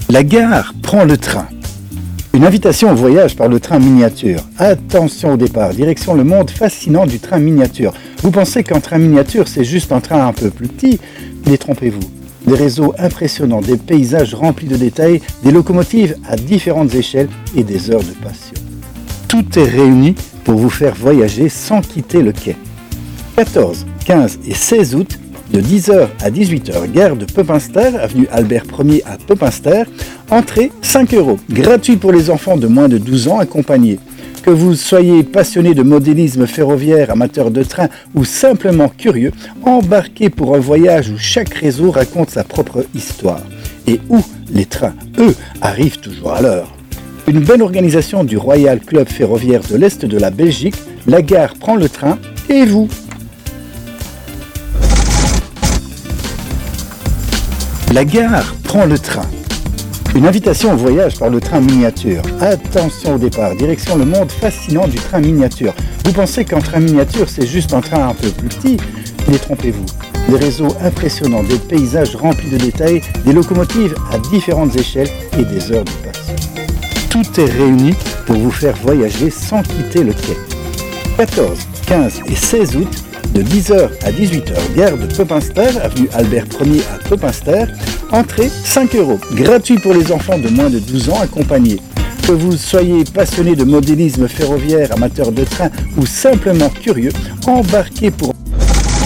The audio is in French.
La gare prend le train. Une invitation au voyage par le train miniature. Attention au départ, direction le monde fascinant du train miniature. Vous pensez qu'un train miniature, c'est juste un train un peu plus petit? Détrompez-vous. Des réseaux impressionnants, des paysages remplis de détails, des locomotives à différentes échelles et des heures de passion. Tout est réuni pour vous faire voyager sans quitter le quai. 14, 15 et 16 août, de 10h à 18h, gare de Pepinster, avenue Albert Ier à Pepinster. Entrée 5 €, gratuit pour les enfants de moins de 12 ans accompagnés. Que vous soyez passionné de modélisme ferroviaire, amateur de train ou simplement curieux, embarquez pour un voyage où chaque réseau raconte sa propre histoire. Et où les trains, eux, arrivent toujours à l'heure. Une bonne organisation du Royal Club Ferroviaire de l'Est de la Belgique, la gare prend le train et vous. La gare prend le train. Une invitation au voyage par le train miniature. Attention au départ, direction le monde fascinant du train miniature. Vous pensez qu'un train miniature, c'est juste un train un peu plus petit? Détrompez-vous. Des réseaux impressionnants, des paysages remplis de détails, des locomotives à différentes échelles et des heures de passion. Tout est réuni pour vous faire voyager sans quitter le quai. 14, 15 et 16 août, de 10h à 18h, gare de Pepinster, avenue Albert Ier à Pepinster. Entrée 5 €, gratuit pour les enfants de moins de 12 ans accompagnés. Que vous soyez passionné de modélisme ferroviaire, amateur de train ou simplement curieux, embarquez pour